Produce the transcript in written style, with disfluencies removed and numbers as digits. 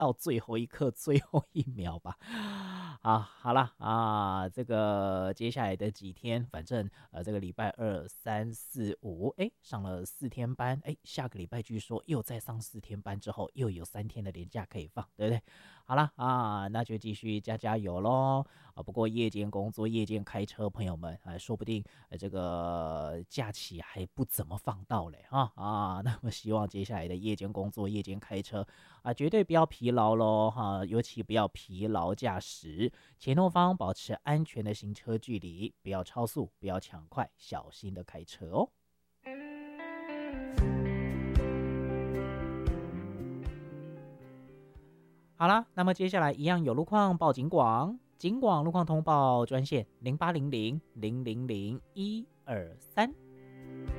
到最后一刻、最后一秒吧。啊，好了啊，这个接下来的几天，反正这个礼拜二、三、四、五，上了4天班，下个礼拜据说又再上4天班之后，又有3天的连假可以放，对不对？好了啊，那就继续加油喽。不过夜间工作、夜间开车，朋友们说不定这个假期还不怎么放到嘞那么希望接下来的夜间工作、夜间开车绝对不要疲劳喽尤其不要疲劳驾驶，前后方保持安全的行车距离，不要超速，不要抢快，小心的开车哦。好啦，那么接下来一样有路况报警广，警广路况通报专线0800000123。